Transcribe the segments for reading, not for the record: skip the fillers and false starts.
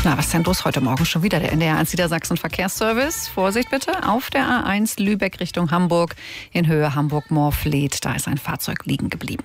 Na, was ist denn los heute Morgen schon wieder? Der NDR1 Niedersachsen Verkehrsservice. Vorsicht bitte, auf der A1 Lübeck Richtung Hamburg in Höhe Hamburg-Moorfleet. Da ist ein Fahrzeug liegen geblieben.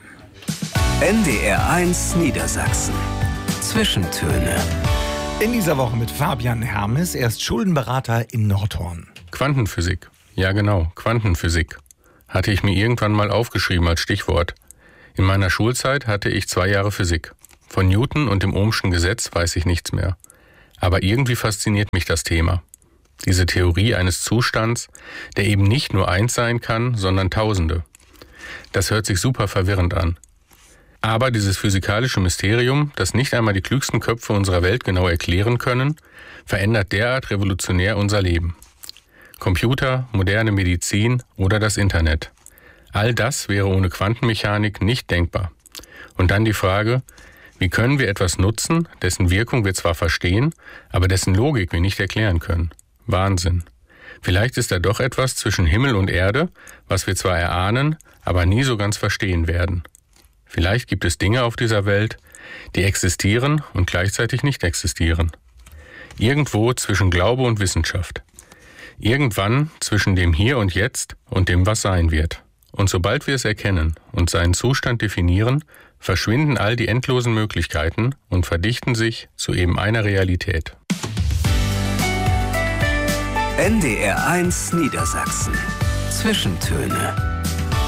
NDR1 Niedersachsen. Zwischentöne. In dieser Woche mit Fabian Hermes. Er ist Schuldenberater in Nordhorn. Quantenphysik. Ja genau, Quantenphysik. Hatte ich mir irgendwann mal aufgeschrieben als Stichwort. In meiner Schulzeit hatte ich 2 Jahre Physik. Von Newton und dem Ohmschen Gesetz weiß ich nichts mehr. Aber irgendwie fasziniert mich das Thema. Diese Theorie eines Zustands, der eben nicht nur eins sein kann, sondern Tausende. Das hört sich super verwirrend an. Aber dieses physikalische Mysterium, das nicht einmal die klügsten Köpfe unserer Welt genau erklären können, verändert derart revolutionär unser Leben. Computer, moderne Medizin oder das Internet. All das wäre ohne Quantenmechanik nicht denkbar. Und dann die Frage: Wie können wir etwas nutzen, dessen Wirkung wir zwar verstehen, aber dessen Logik wir nicht erklären können? Wahnsinn. Vielleicht ist da doch etwas zwischen Himmel und Erde, was wir zwar erahnen, aber nie so ganz verstehen werden. Vielleicht gibt es Dinge auf dieser Welt, die existieren und gleichzeitig nicht existieren. Irgendwo zwischen Glaube und Wissenschaft. Irgendwann zwischen dem Hier und Jetzt und dem, was sein wird. Und sobald wir es erkennen und seinen Zustand definieren, verschwinden all die endlosen Möglichkeiten und verdichten sich zu eben einer Realität. NDR1 Niedersachsen. Zwischentöne.